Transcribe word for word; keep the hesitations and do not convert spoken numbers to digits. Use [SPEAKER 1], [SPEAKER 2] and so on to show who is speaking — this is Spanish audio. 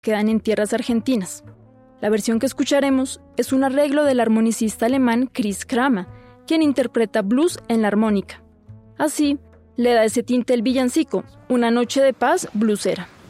[SPEAKER 1] quedan en tierras argentinas. La versión que escucharemos es un arreglo del armonicista alemán Chris Kramer, quien interpreta blues en la armónica. Así, le da ese tinte el villancico, Una noche de paz bluesera.